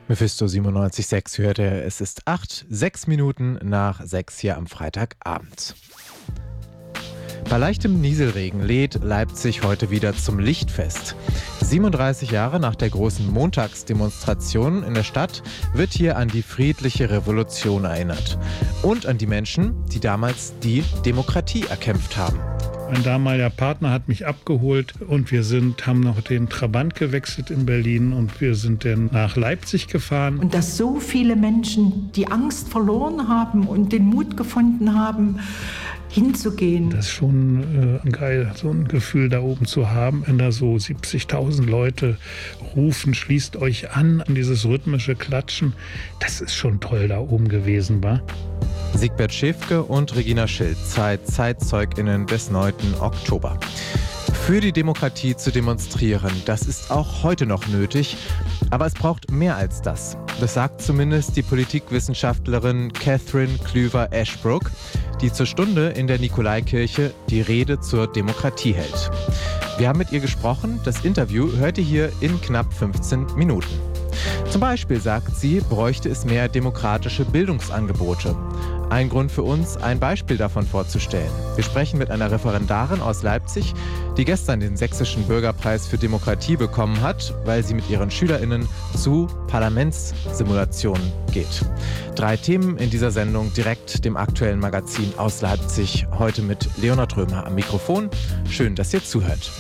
Mephisto 97,6 hört er. Es ist 6 Minuten nach 6 hier am Freitagabend. Bei leichtem Nieselregen lädt Leipzig heute wieder zum Lichtfest. 37 Jahre nach der großen Montagsdemonstration in der Stadt wird hier an die friedliche Revolution erinnert. Und an die Menschen, die damals die Demokratie erkämpft haben. Mein damaliger Partner hat mich abgeholt und wir haben noch den Trabant gewechselt in Berlin und wir sind dann nach Leipzig gefahren. Und dass so viele Menschen die Angst verloren haben und den Mut gefunden haben, hinzugehen. Das ist schon geil, so ein Gefühl da oben zu haben, wenn da so 70.000 Leute rufen, schließt euch an dieses rhythmische Klatschen. Das ist schon toll da oben gewesen, wa? Siegbert Schäfke und Regina Schild, ZeitzeugInnen des 9. Oktober. Für die Demokratie zu demonstrieren, das ist auch heute noch nötig. Aber es braucht mehr als das. Das sagt zumindest die Politikwissenschaftlerin Catherine Klüver-Ashbrook, die zur Stunde in der Nikolaikirche die Rede zur Demokratie hält. Wir haben mit ihr gesprochen. Das Interview hört ihr hier in knapp 15 Minuten. Zum Beispiel, sagt sie, bräuchte es mehr demokratische Bildungsangebote. Ein Grund für uns, ein Beispiel davon vorzustellen. Wir sprechen mit einer Referendarin aus Leipzig, die gestern den Sächsischen Bürgerpreis für Demokratie bekommen hat, weil sie mit ihren SchülerInnen zu Parlamentssimulationen geht. 3 Themen in dieser Sendung, direkt dem aktuellen Magazin aus Leipzig. Heute mit Leonhard Römer am Mikrofon. Schön, dass ihr zuhört.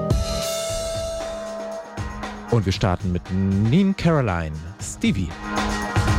Und wir starten mit Neen Caroline, Stevie.